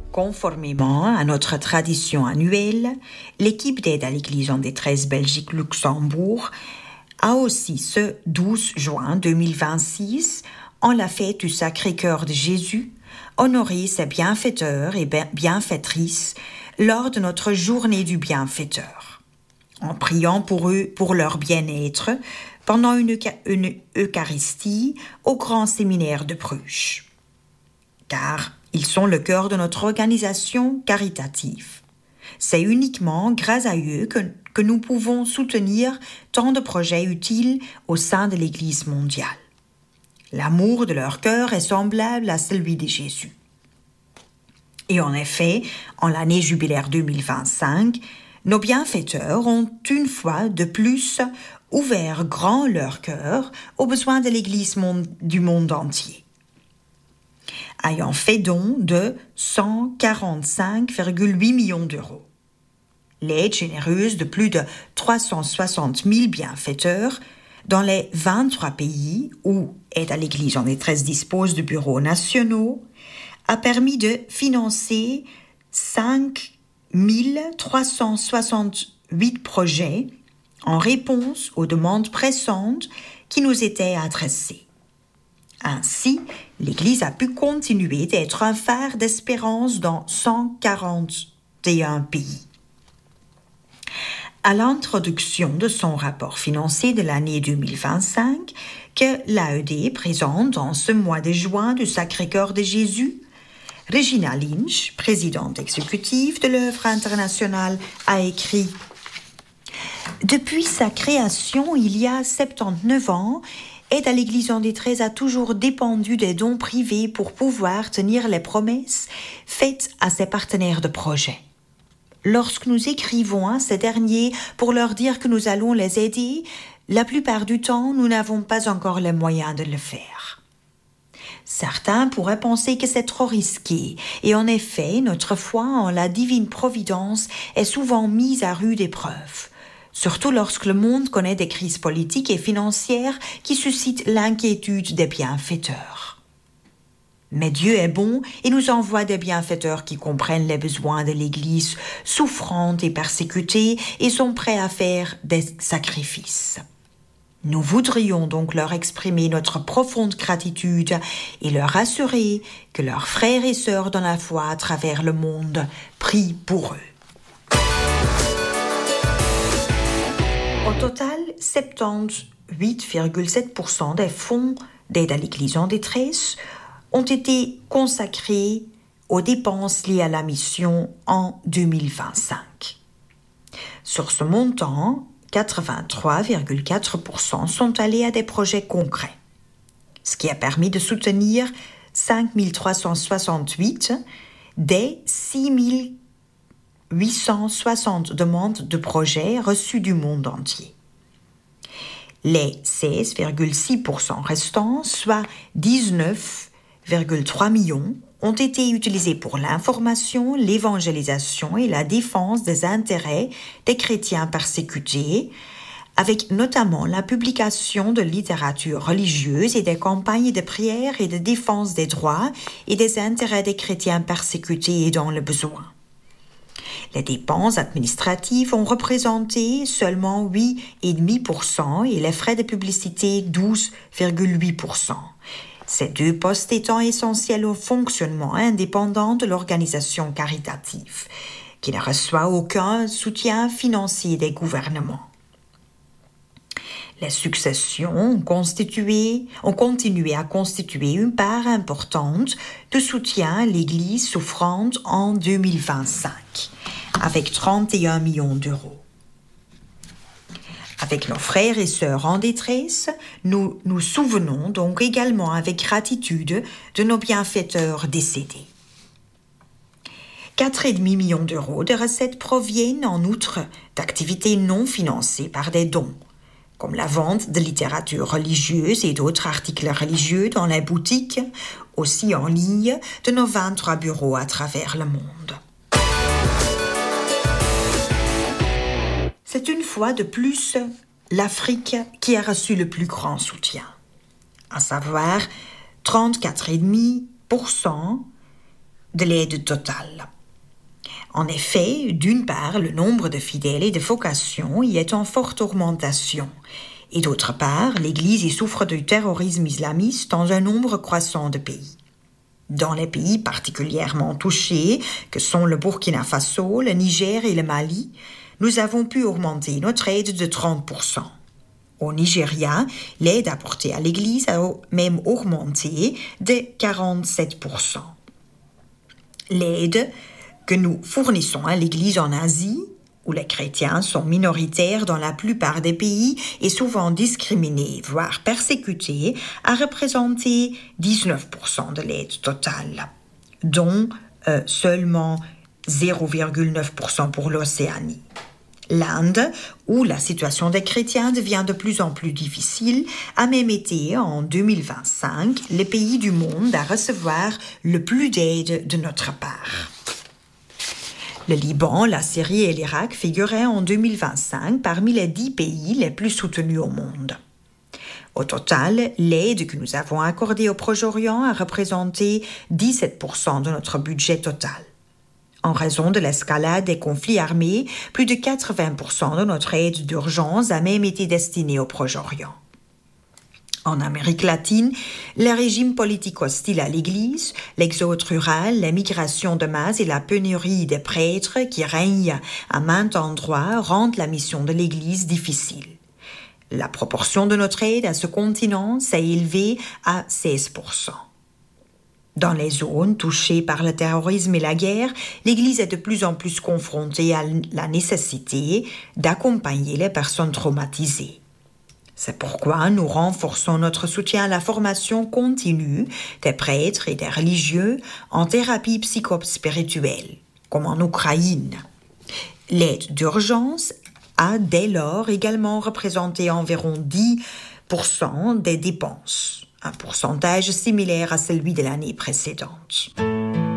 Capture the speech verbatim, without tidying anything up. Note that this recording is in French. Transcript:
Conformément à notre tradition annuelle, l'équipe d'aide à l'Église en détresse Belgique-Luxembourg a aussi ce douze juin deux mille vingt-six, en la fête du Sacré-Cœur de Jésus, honoré ses bienfaiteurs et bienfaitrices lors de notre journée du bienfaiteur, en priant pour eux, pour leur bien-être, pendant une, une Eucharistie au grand séminaire de Bruges. Car ils sont le cœur de notre organisation caritative. C'est uniquement grâce à eux que, que nous pouvons soutenir tant de projets utiles au sein de l'Église mondiale. L'amour de leur cœur est semblable à celui de Jésus. Et en effet, en l'année jubilaire deux mille vingt-cinq, nos bienfaiteurs ont une fois de plus ouvert grand leur cœur aux besoins de l'Église monde, du monde entier, ayant fait don de cent quarante-cinq virgule huit millions d'euros. L'aide généreuse de plus de trois cent soixante mille bienfaiteurs dans les vingt-trois pays où Aide à l'Église en détresse dispose de bureaux nationaux a permis de financer cinq mille trois cent soixante-huit projets en réponse aux demandes pressantes qui nous étaient adressées. Ainsi, l'Église a pu continuer d'être un phare d'espérance dans cent quarante et un pays. À l'introduction de son rapport financier de l'année deux mille vingt-cinq, que l'A E D présente en ce mois de juin du Sacré-Cœur de Jésus, Regina Lynch, présidente exécutive de l'œuvre internationale, a écrit « Depuis sa création, il y a soixante-dix-neuf ans, Aide à l'Église en détresse a toujours dépendu des dons privés pour pouvoir tenir les promesses faites à ses partenaires de projet. Lorsque nous écrivons à ces derniers pour leur dire que nous allons les aider, la plupart du temps, nous n'avons pas encore les moyens de le faire. Certains pourraient penser que c'est trop risqué, et en effet, notre foi en la divine providence est souvent mise à rude épreuve. Surtout lorsque le monde connaît des crises politiques et financières qui suscitent l'inquiétude des bienfaiteurs. Mais Dieu est bon et nous envoie des bienfaiteurs qui comprennent les besoins de l'Église souffrante et persécutée et sont prêts à faire des sacrifices. Nous voudrions donc leur exprimer notre profonde gratitude et leur assurer que leurs frères et sœurs dans la foi à travers le monde prient pour eux. Au total, soixante-dix-huit virgule sept pour cent des fonds d'aide à l'Église en détresse ont été consacrés aux dépenses liées à la mission en deux mille vingt-cinq. Sur ce montant, quatre-vingt-trois virgule quatre pour cent sont allés à des projets concrets, ce qui a permis de soutenir cinq mille trois cent soixante-huit des six mille huit cent soixante demandes de projets reçues du monde entier. Les seize virgule six pour cent restants, soit dix-neuf virgule trois millions, ont été utilisés pour l'information, l'évangélisation et la défense des intérêts des chrétiens persécutés, avec notamment la publication de littérature religieuse et des campagnes de prière et de défense des droits et des intérêts des chrétiens persécutés et dans le besoin. Les dépenses administratives ont représenté seulement huit virgule cinq pour cent et les frais de publicité douze virgule huit pour cent. Ces deux postes étant essentiels au fonctionnement indépendant de l'organisation caritative, qui ne reçoit aucun soutien financier des gouvernements. Les successions ont, constitué, ont continué à constituer une part importante de soutien à l'Église souffrante en deux mille vingt-cinq, avec trente et un millions d'euros. Avec nos frères et sœurs en détresse, nous nous souvenons donc également avec gratitude de nos bienfaiteurs décédés. quatre virgule cinq millions d'euros de recettes proviennent en outre d'activités non financées par des dons, comme la vente de littérature religieuse et d'autres articles religieux dans les boutiques, aussi en ligne, de nos vingt-trois bureaux à travers le monde. C'est une fois de plus l'Afrique qui a reçu le plus grand soutien, à savoir trente-quatre virgule cinq pour cent de l'aide totale. En effet, d'une part, le nombre de fidèles et de vocations y est en forte augmentation. Et d'autre part, l'Église y souffre du terrorisme islamiste dans un nombre croissant de pays. Dans les pays particulièrement touchés, que sont le Burkina Faso, le Niger et le Mali, nous avons pu augmenter notre aide de trente pour cent. Au Nigeria, l'aide apportée à l'Église a même augmenté de quarante-sept pour cent. L'aide que nous fournissons à l'Église en Asie, où les chrétiens sont minoritaires dans la plupart des pays et souvent discriminés, voire persécutés, a représenté dix-neuf pour cent de l'aide totale, dont euh, seulement zéro virgule neuf pour cent pour l'Océanie. L'Inde, où la situation des chrétiens devient de plus en plus difficile, a même été, en deux mille vingt-cinq, le pays du monde à recevoir le plus d'aide de notre part. Le Liban, la Syrie et l'Irak figuraient en deux mille vingt-cinq parmi les dix pays les plus soutenus au monde. Au total, l'aide que nous avons accordée au Proche-Orient a représenté dix-sept pour cent de notre budget total. En raison de l'escalade des conflits armés, plus de quatre-vingts pour cent de notre aide d'urgence a même été destinée au Proche-Orient. En Amérique latine, le régime politique hostile à l'Église, l'exode rural, la migration de masse et la pénurie des prêtres qui règnent à maints endroits rendent la mission de l'Église difficile. La proportion de notre aide à ce continent s'est élevée à seize pour cent. Dans les zones touchées par le terrorisme et la guerre, l'Église est de plus en plus confrontée à la nécessité d'accompagner les personnes traumatisées. C'est pourquoi nous renforçons notre soutien à la formation continue des prêtres et des religieux en thérapie psychospirituelle, comme en Ukraine. L'aide d'urgence a dès lors également représenté environ dix pour cent des dépenses, un pourcentage similaire à celui de l'année précédente.